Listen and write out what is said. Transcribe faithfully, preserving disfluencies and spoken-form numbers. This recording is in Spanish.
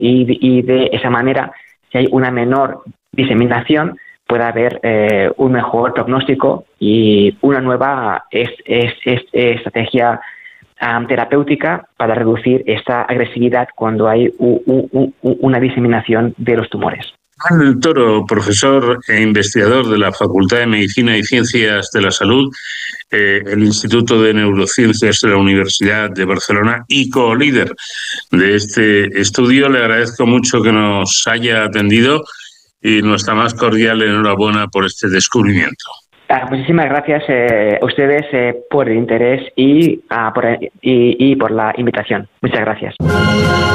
y, y de esa manera, si hay una menor diseminación, puede haber eh, un mejor pronóstico y una nueva es, es, es, es, estrategia um, terapéutica para reducir esta agresividad cuando hay u, u, u, una diseminación de los tumores. Juan del Toro, profesor e investigador de la Facultad de Medicina y Ciencias de la Salud, eh, el Instituto de Neurociencias de la Universidad de Barcelona y co-líder de este estudio, le agradezco mucho que nos haya atendido y nuestra más cordial enhorabuena por este descubrimiento. Ah, muchísimas gracias eh, a ustedes eh, por el interés y, ah, por, y, y por la invitación. Muchas gracias.